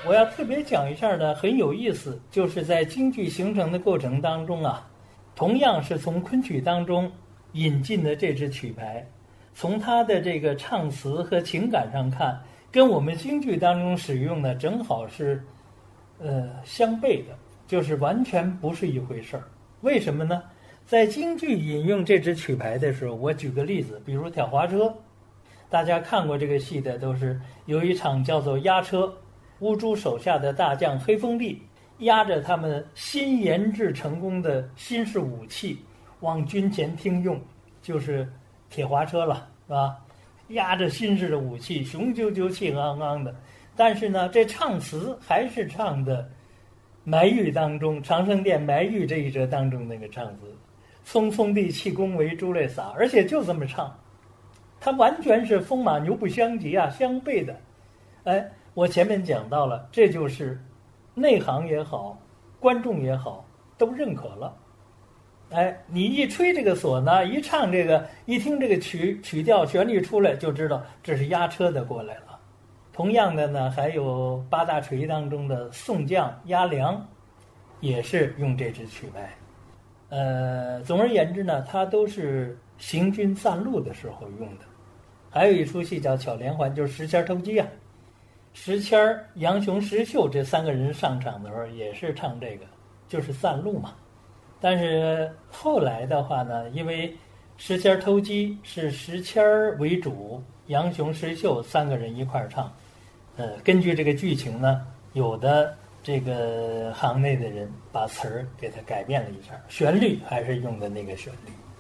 我要特别讲一下呢，很有意思，就是在京剧形成的过程当中啊，同样是从昆曲当中引进的这支曲牌，从它的这个唱词和情感上看，跟我们京剧当中使用的正好是相悖的，就是完全不是一回事儿。为什么呢？在京剧引用这支曲牌的时候，我举个例子，比如挑花车，大家看过这个戏的都是有一场叫做押车，乌珠手下的大将黑风力押着他们新研制成功的新式武器往军前听用，就是铁滑车了，是吧？押着新式的武器，雄赳赳气昂昂的，但是呢，这唱词还是唱的埋玉当中长生殿埋玉这一折当中那个唱词，匆匆地气功为珠泪洒，而且就这么唱，它完全是风马牛不相及啊，相悖的。哎，我前面讲到了，这就是内行也好，观众也好，都认可了。哎，你一吹这个唢呐，一唱这个，一听这个曲调旋律出来，就知道这是押车的过来了。同样的呢，还有八大锤当中的宋将押粮，也是用这支曲牌。总而言之呢，它都是行军散路的时候用的。还有一出戏叫巧连环，就是石谦偷鸡啊。石谦、杨雄、石秀这三个人上场的时候也是唱这个，就是散路嘛。但是后来的话呢，因为石谦偷鸡是石谦为主，杨雄、石秀三个人一块儿唱。根据这个剧情呢，有的这个行内的人把词儿给它改变了一下，旋律还是用的那个旋律。